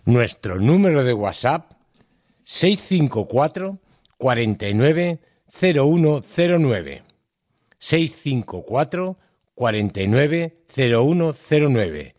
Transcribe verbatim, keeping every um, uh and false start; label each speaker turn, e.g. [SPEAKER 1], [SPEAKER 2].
[SPEAKER 1] Nuestro número de WhatsApp seis cinco cuatro, cuatro nueve, cero uno cero nueve. seis cinco cuatro, cuatro nueve, cero uno cero nueve.